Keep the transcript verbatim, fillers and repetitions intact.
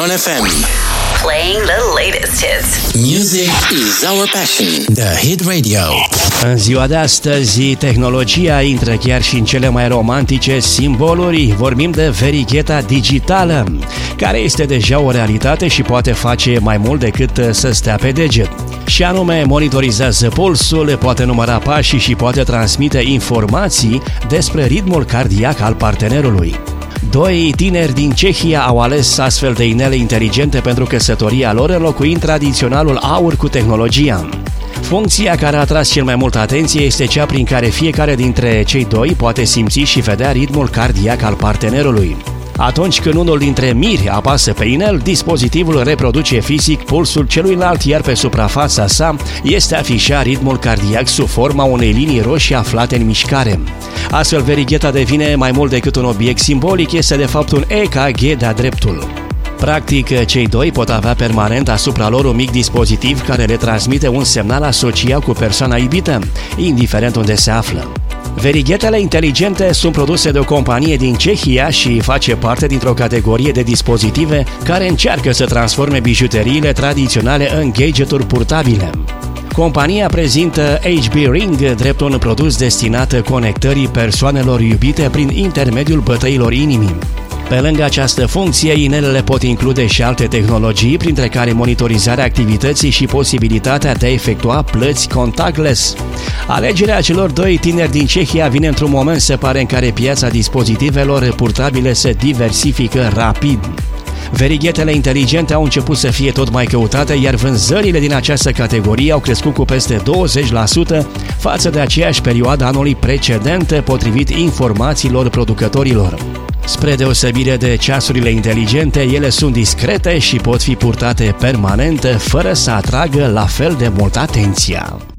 One F M. Playing the latest hits. Music is our passion. The Hit Radio. În ziua de astăzi, tehnologia intră chiar și în cele mai romantice simboluri. Vorbim de verigheta digitală, care este deja o realitate și poate face mai mult decât să stea pe deget. Și anume, monitorizează pulsul, poate număra pașii și poate transmite informații despre ritmul cardiac al partenerului. Doi tineri din Cehia au ales astfel de inele inteligente pentru căsătoria lor, înlocuind tradiționalul aur cu tehnologia. Funcția care a atras cel mai multă atenție este cea prin care fiecare dintre cei doi poate simți și vedea ritmul cardiac al partenerului. Atunci când unul dintre miri apasă pe inel, dispozitivul reproduce fizic pulsul celuilalt, iar pe suprafața sa este afișat ritmul cardiac sub forma unei linii roșii aflate în mișcare. Astfel, verigheta devine mai mult decât un obiect simbolic, este de fapt un E K G de-a dreptul. Practic, cei doi pot avea permanent asupra lor un mic dispozitiv care le transmite un semnal asociat cu persoana iubită, indiferent unde se află. Verighetele inteligente sunt produse de o companie din Cehia și face parte dintr-o categorie de dispozitive care încearcă să transforme bijuteriile tradiționale în gadgeturi purtabile. Compania prezintă H B Ring drept un produs destinat conectării persoanelor iubite prin intermediul bătăilor inimii. Pe lângă această funcție, inelele pot include și alte tehnologii, printre care monitorizarea activității și posibilitatea de a efectua plăți contactless. Alegerea celor doi tineri din Cehia vine într-un moment, se pare, în care piața dispozitivelor purtabile se diversifică rapid. Verighetele inteligente au început să fie tot mai căutate, iar vânzările din această categorie au crescut cu peste douăzeci la sută față de aceeași perioadă anului precedent, potrivit informațiilor producătorilor. Spre deosebire de ceasurile inteligente, ele sunt discrete și pot fi purtate permanent, fără să atragă la fel de mult atenția.